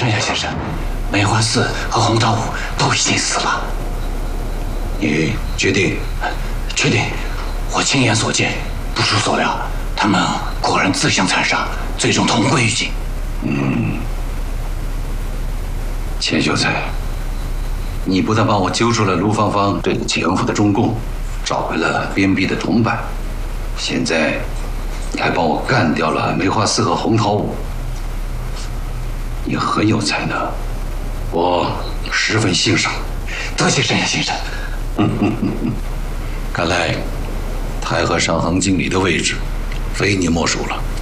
山下先生，梅花四和红桃五都已经死了。 你确定？ 确定，我亲眼所见，不出所料，他们果然自相残杀，最终同归于尽。 钱秀才，你不但帮我揪出了卢芳芳这个情妇的中共，找回了边壁的铜板，现在你还帮我干掉了梅花四和红桃五，你很有才能，我十分欣赏。 多谢山下先生。 看来太和商行经理的位置非你莫属了。